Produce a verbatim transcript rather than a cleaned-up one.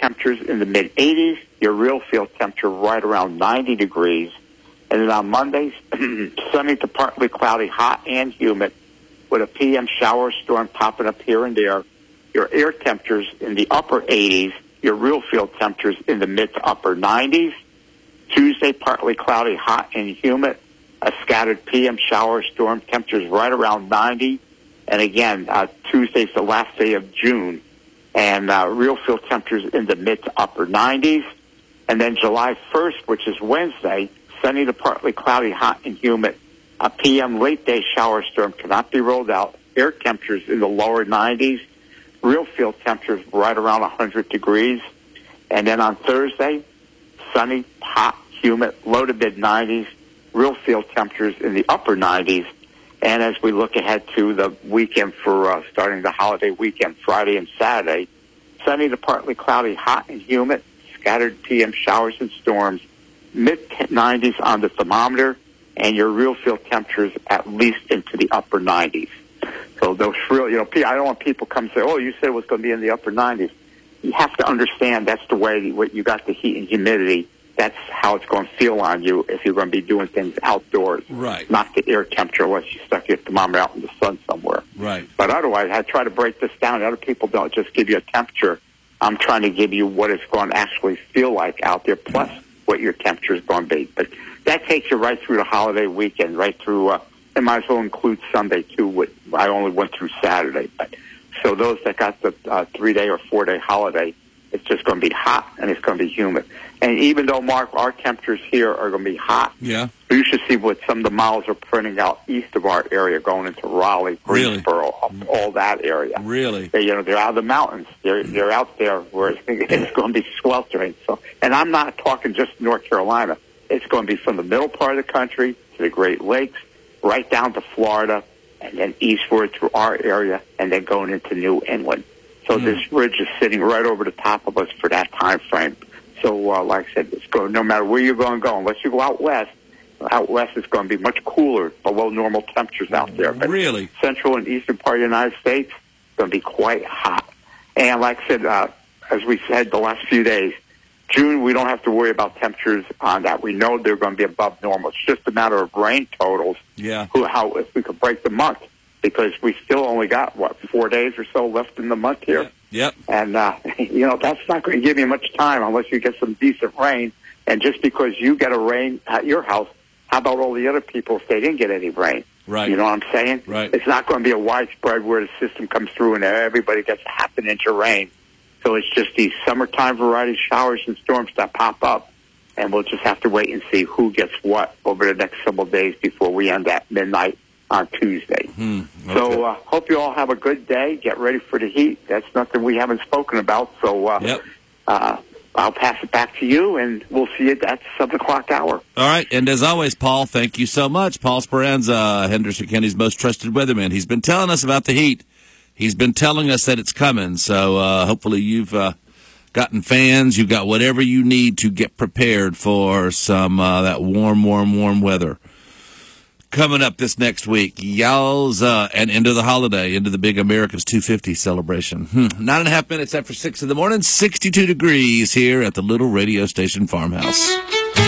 temperatures in the mid eighties, your real field temperature right around ninety degrees. And then on Mondays, sunny to partly cloudy, hot and humid, with a P M shower storm popping up here and there. Your air temperatures in the upper eighties, your real field temperatures in the mid to upper nineties. Tuesday, partly cloudy, hot and humid, a scattered P M shower storm, temperatures right around ninety. And again, uh, Tuesday's the last day of June, and uh, real field temperatures in the mid to upper nineties. And then July first, which is Wednesday, sunny to partly cloudy, hot and humid, a P M late day shower storm cannot be rolled out, air temperatures in the lower nineties, real field temperatures right around one hundred degrees. And then on Thursday, sunny, hot, humid, low to mid nineties, real field temperatures in the upper nineties. And as we look ahead to the weekend for uh, starting the holiday weekend, Friday and Saturday, sunny to partly cloudy, hot and humid, scattered P M showers and storms, mid nineties on the thermometer, and your real field temperatures at least into the upper nineties. So those real, you know, I don't want people come say, oh, you said it was going to be in the upper nineties. You have to understand that's the way you got the heat and humidity. That's how it's going to feel on you if you're going to be doing things outdoors. Right. Not the air temperature unless you stuck your thermometer out in the sun somewhere. Right. But otherwise, I try to break this down. Other people don't just give you a temperature. I'm trying to give you what it's going to actually feel like out there, plus what your temperature is going to be. But that takes you right through the holiday weekend, right through, uh, and might as well include Sunday, too. With, I only went through Saturday. But so those that got the uh, three-day or four-day holiday, it's just going to be hot and it's going to be humid. And even though, Mark, our temperatures here are going to be hot, yeah, you should see what some of the models are printing out east of our area, going into Raleigh, Greensboro, really? all that area. Really? They, you know, they're out of the mountains. They're they're out there where it's, it's going to be sweltering. So, and I'm not talking just North Carolina. It's going to be from the middle part of the country to the Great Lakes, right down to Florida, and then eastward through our area, and then going into New England. So mm. this ridge is sitting right over the top of us for that time frame. So, uh, like I said, it's going, no matter where you're going to go, unless you go out west, out west is going to be much cooler, below normal temperatures out there. But really? Central and eastern part of the United States, it's going to be quite hot. And like I said, uh, as we said the last few days, June, we don't have to worry about temperatures on that. We know they're going to be above normal. It's just a matter of rain totals. Yeah. Who, how, if we could break the month, because we still only got, what, four days or so left in the month here. Yeah. Yep. And, uh, you know, that's not going to give you much time unless you get some decent rain. And just because you get a rain at your house, how about all the other people if they didn't get any rain? Right. You know what I'm saying? Right. It's not going to be a widespread where the system comes through and everybody gets a half an inch of rain. So it's just these summertime variety showers and storms that pop up. And we'll just have to wait and see who gets what over the next several days before we end at midnight on Tuesday. Hmm, okay. So uh, hope you all have a good day. Get ready for the heat. That's nothing we haven't spoken about. So uh, yep. uh, I'll pass it back to you, and we'll see you at the seven o'clock hour. All right. And as always, Paul, thank you so much. Paul Speranza, Henderson County's most trusted weatherman. He's been telling us about the heat. He's been telling us that it's coming. So uh, hopefully you've uh, gotten fans. You've got whatever you need to get prepared for some uh, that warm, warm, warm weather. Coming up this next week, Yowza, and into the holiday, into the big America's two fifty celebration. Hmm. Nine and a half minutes after six in the morning, sixty-two degrees here at the little radio station farmhouse.